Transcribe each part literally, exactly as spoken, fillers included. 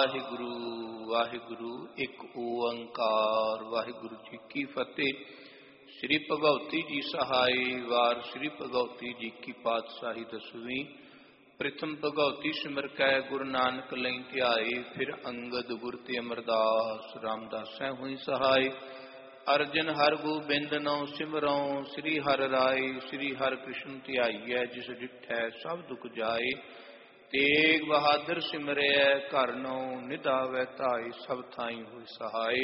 ਵਾਹਿਗੁਰੂ ਵਾਹਿਗੁਰੂ ਇੱਕ ਓੰਕਾਰ ਵਾਹਿਗੁਰੂ ਜੀ ਕੀ ਫਤਿਹ। ਸ੍ਰੀ ਭਗਉਤੀ ਜੀ ਸਹਾਈ ਵਾਰ ਸ੍ਰੀ ਭਗਉਤੀ ਜੀ ਕੀ ਪਾਤਸ਼ਾਹੀ ਦਸਵੀਂ। ਪ੍ਰਥਮ ਭਗਉਤੀ ਸਿਮਰ ਕੈ ਗੁਰੂ ਨਾਨਕ ਲਈ ਧਿਆਏ, ਫਿਰ ਅੰਗਦ ਗੁਰ ਤੇ ਅਮਰਦਾਸ ਰਾਮਦਾਸੈ ਹੋਈ ਸਹਾਈ। ਅਰਜਨ ਹਰ ਗੋਬਿੰਦ ਨਉ ਸਿਮਰਉ, ਸ੍ਰੀ ਹਰਿ ਰਾਏ ਸ੍ਰੀ ਹਰਿ ਕ੍ਰਿਸ਼ਨ ਧਿਆਈਐ, ਜਿਸ ਡਿਠੈ ਸਭ ਦੁਖ ਜਾਏ। ਤੇਗ ਬਹਾਦਰ ਸਿਮਰਿਐ ਘਰ ਨਉ, ਨਿਧਾਵੈ ਧਾਈ ਸਭ ਥਾਈ ਹੋਇ ਸਹਾਈ।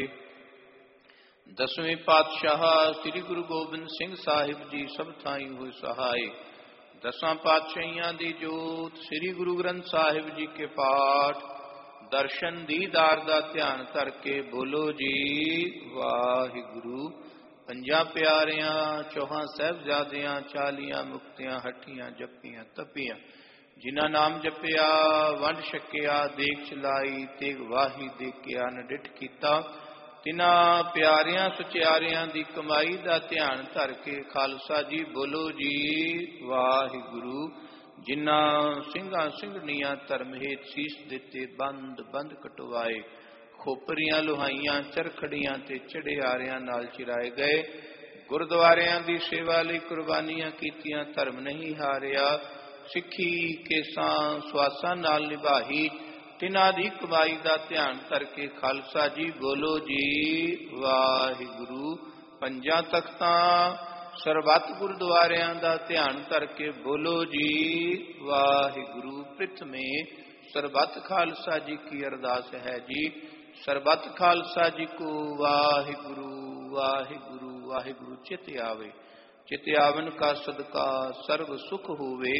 ਦਸਵੇਂ ਪਾਤਸ਼ਾਹ ਸ੍ਰੀ ਗੁਰੂ ਗੋਬਿੰਦ ਸਿੰਘ ਸਾਹਿਬ ਜੀ ਸਭ ਥਾਈ ਹੋਇ ਸਹਾਈ। ਦਸਾਂ ਪਾਤਸ਼ਾਹੀਆਂ ਦੀ ਜੋਤ ਸ੍ਰੀ ਗੁਰੂ ਗ੍ਰੰਥ ਸਾਹਿਬ ਜੀ ਕੇ ਪਾਠ, ਦਰਸ਼ਨ ਦੀਦਾਰ ਦਾ ਧਿਆਨ ਕਰਕੇ ਬੋਲੋ ਜੀ ਵਾਹਿਗੁਰੂ। ਪੰਜਾਂ ਪਿਆਰਿਆਂ ਚੌਹਾਂ ਸਾਹਿਬਜ਼ਾਦਿਆਂ, ਚਾਲੀਆਂ ਮੁਕਤਿਆਂ ਹੱਠੀਆਂ ਜੱਪੀਆਂ ਤਪੀਆਂ, ਜਿਨ੍ਹਾਂ ਨਾਮ ਜਪਿਆ ਵੰਡ ਛਕਿਆ ਦੇਖ ਚਲਾਈ, ਤੇਗ ਵਾਹੀ ਦੇਖਿਆ ਨਡਿਠ ਕੀਤਾ। ਤਿਨਾਂ ਪਿਆਰਿਆਂ ਸੁਚਿਆਰਿਆਂ ਦੀ ਕਮਾਈ ਦਾ ਧਿਆਨ ਧਰ ਕੇ ਖਾਲਸਾ ਜੀ ਬੋਲੋ ਜੀ ਵਾਹਿਗੁਰੂ। ਜਿਨ੍ਹਾਂ ਸਿੰਘਾਂ ਸਿੰਘਣੀਆਂ ਧਰਮ ਹੇਤ ਸੀਸ ਦਿੱਤੇ, ਬੰਦ ਬੰਦ ਕਟਵਾਏ, ਖੋਪਰੀਆਂ ਲੁਹਾਈਆਂ ਚਰਖੜੀਆਂ ਤੇ ਚੜਿਆਰਿਆਂ ਨਾਲ ਚਿਰਾਏ ਗਏ। ਗੁਰਦੁਆਰਿਆਂ ਦੀ ਸੇਵਾ ਲਈ ਕੁਰਬਾਨੀਆਂ ਕੀਤੀਆਂ, ਧਰਮ ਨਹੀਂ ਹਾਰਿਆ। ਸਿੱਖੀ ਕੇਸਾਂ ਸਵਾਸਾਂ ਨਾਲ ਨਿਭਾਈ, ਤਿਨਾਂ ਦੀ ਕਮਾਈ ਦਾ ਧਿਆਨ ਧਰ ਕੇ ਖਾਲਸਾ ਜੀ ਬੋਲੋ ਜੀ ਵਾਹਿਗੁਰੂ। ਪੰਜਾਂ ਤਖਤਾਂ ਸਰਬੱਤ ਗੁਰਦੁਆਰਿਆਂ ਦਾ ਧਿਆਨ ਧਰ ਕੇ ਬੋਲੋ ਜੀ ਵਾਹਿਗੁਰੂ। ਪ੍ਰਥਮੇ ਸਰਬੱਤ ਖਾਲਸਾ ਜੀ ਕੀ ਅਰਦਾਸ ਹੈ ਜੀ। ਸਰਬੱਤ ਖਾਲਸਾ ਜੀ ਕੋ ਵਾਹਿਗੁਰੂ ਵਾਹਿਗੁਰੂ ਵਾਹਿਗੁਰੂ ਚਿਤ ਆਵੇ। ਚਿਤ ਆਵਨ ਕਾ ਸਦਕਾ ਸਰਬ ਸੁਖ ਹੋਵੇ।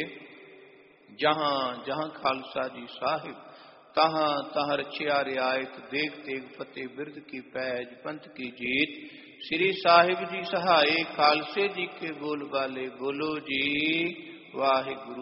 ਜਹਾਂ ਜਹਾਂ ਖਾਲਸਾ ਜੀ ਸਾਹਿਬ, ਤਹਾਂ ਤਹਾਂ ਰਚਿਆ ਰਿਆਇਤ। ਦੇਖ ਤੇਗ ਫਤਿਹ ਬਿਰਦ ਕੀ ਪੈਜ, ਪੰਥ ਕੀ ਜੀਤ। ਸ੍ਰੀ ਸਾਹਿਬ ਜੀ ਸਹਾਏ, ਖਾਲਸੇ ਜੀ ਕੇ ਬੋਲ ਬਾਲੇ ਬੋਲੋ ਜੀ ਵਾਹਿਗੁਰੂ।